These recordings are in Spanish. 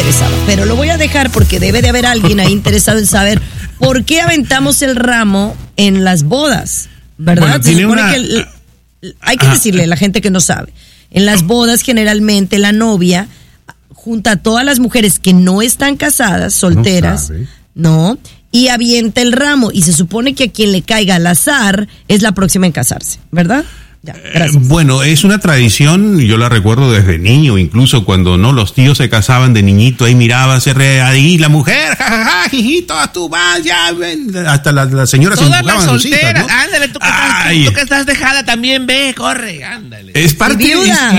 interesaba. Pero lo voy a dejar porque debe de haber alguien ahí interesado en saber por qué aventamos el ramo en las bodas, ¿verdad? Bueno, Se supone que hay que decirle a la gente que no sabe. En las bodas generalmente la novia junta a todas las mujeres que no están casadas, solteras, ¿no? Y avienta el ramo. Y se supone que a quien le caiga al azar es la próxima en casarse, ¿verdad? Ya, bueno, es una tradición, yo la recuerdo desde niño, incluso cuando no los tíos se casaban de niñito, ahí miraba, se reía, ahí la mujer, jajaja, jijito, tú vas, ya, ven. Hasta las señoras todas empujaban las a sus hijas, solteras, ¿no? ándale, tú que estás dejada también, ve, corre, ándale. Es parte,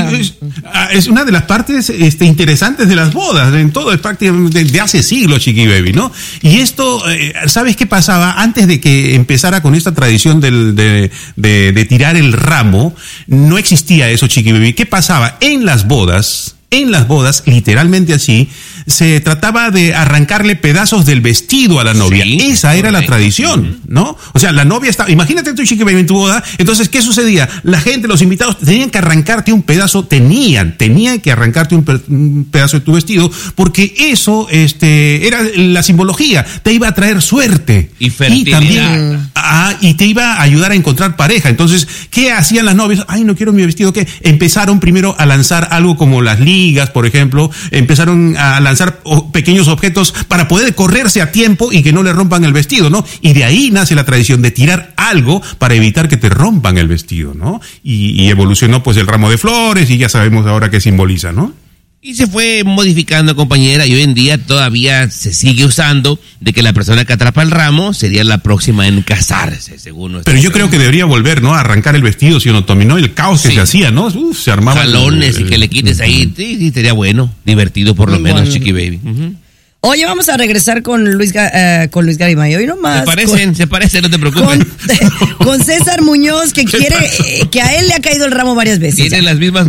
es una de las partes interesantes de las bodas, en todo, es parte de hace siglos, Chiqui Baby, ¿no? Y esto, ¿sabes qué pasaba? Antes de que empezara con esta tradición de tirar el ramo, no existía eso, Chiqui Baby. ¿Qué pasaba? En las bodas, literalmente así, se trataba de arrancarle pedazos del vestido a la novia. Sí, esa era la tradición, ¿no? O sea, la novia estaba, imagínate tú, Chiqui Baby, en tu boda. Entonces, ¿qué sucedía? La gente, los invitados, tenían que arrancarte un pedazo, tenían que arrancarte un pedazo de tu vestido, porque eso, era la simbología, te iba a traer suerte. Y fertilidad. Y también, y te iba a ayudar a encontrar pareja. Entonces, ¿qué hacían las novias? Ay, no quiero mi vestido. ¿Qué? Empezaron primero a lanzar algo como las ligas, por ejemplo, empezaron a lanzar pequeños objetos para poder correrse a tiempo y que no le rompan el vestido, ¿no? Y de ahí nace la tradición de tirar algo para evitar que te rompan el vestido, ¿no? Y evolucionó pues el ramo de flores y ya sabemos ahora qué simboliza, ¿no? Y se fue modificando, compañera, y hoy en día todavía se sigue usando de que la persona que atrapa el ramo sería la próxima en casarse, según nuestra. Pero yo creo que debería volver, ¿no? A arrancar el vestido, si uno dominó el caos que se hacía, ¿no? Se armaba. Jalones y que le quites ahí, sí, sería bueno, divertido por lo menos, Chiqui Baby. Oye, vamos a regresar con Luis Garibay. Hoy nomás. Se parecen, no te preocupes. Con César Muñoz, que quiere, que a él le ha caído el ramo varias veces. Tiene las mismas